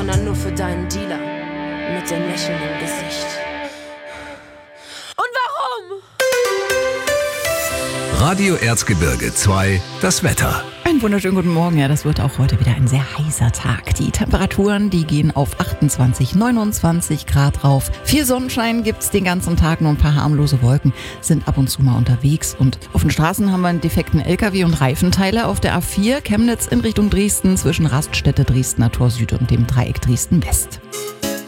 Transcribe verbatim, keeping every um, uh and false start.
sondern nur für deinen Dealer mit dem Lächeln im Gesicht. Und warum? Radio Erzgebirge zwei, das Wetter. Einen wunderschönen guten Morgen. Ja, das wird auch heute wieder ein sehr heißer Tag. Die Temperaturen, die gehen auf achtundzwanzig, neunundzwanzig Grad rauf. Viel Sonnenschein gibt's den ganzen Tag, nur ein paar harmlose Wolken sind ab und zu mal unterwegs. Und auf den Straßen haben wir einen defekten L K W und Reifenteile auf der A vier Chemnitz in Richtung Dresden zwischen Raststätte Dresdner Tor Süd und dem Dreieck Dresden West.